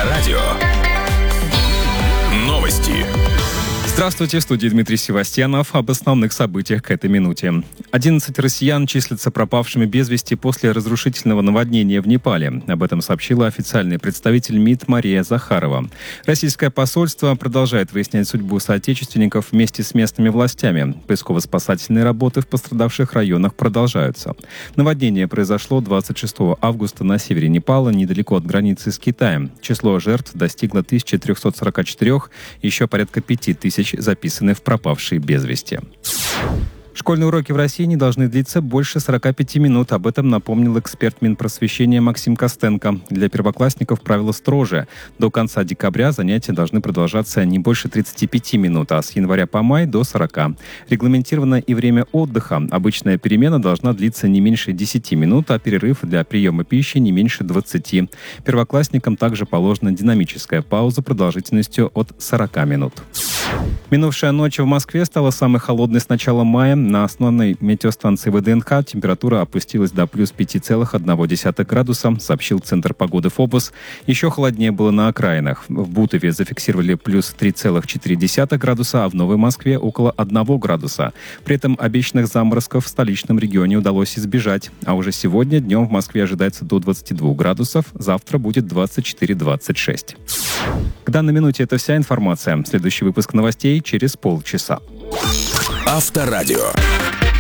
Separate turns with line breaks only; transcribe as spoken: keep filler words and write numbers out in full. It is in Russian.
Авторадио. Новости.
Здравствуйте, в студии Дмитрий Севастьянов. Об основных событиях к этой минуте. одиннадцать россиян числятся пропавшими без вести после разрушительного наводнения в Непале. Об этом сообщила официальный представитель МИД Мария Захарова. Российское посольство продолжает выяснять судьбу соотечественников вместе с местными властями. Поисково-спасательные работы в пострадавших районах продолжаются. Наводнение произошло двадцать шестого августа на севере Непала, недалеко от границы с Китаем. Число жертв достигло тысяча триста сорок четыре, еще порядка пяти тысяч записаны в пропавшие без вести. Школьные уроки в России не должны длиться больше сорок пять минут. Об этом напомнил эксперт Минпросвещения Максим Костенко. Для первоклассников правила строже. До конца декабря занятия должны продолжаться не больше тридцати пяти минут, а с января по май до сорока. Регламентировано и время отдыха. Обычная перемена должна длиться не меньше десяти минут, а перерыв для приема пищи не меньше двадцати. Первоклассникам также положена динамическая пауза продолжительностью от сорока минут. Минувшая ночь в Москве стала самой холодной с начала мая. На основной метеостанции ВДНХ температура опустилась до плюс пяти целых одной десятой градуса, сообщил Центр погоды ФОБОС. Еще холоднее было на окраинах. В Бутове зафиксировали плюс три целых четыре десятых градуса, а в Новой Москве около одного градуса. При этом обещанных заморозков в столичном регионе удалось избежать. А уже сегодня днем в Москве ожидается до двадцати двух градусов, завтра будет двадцать четыре - двадцать шесть. К данной минуте это вся информация. Следующий выпуск новостей через полчаса.
Авторадио.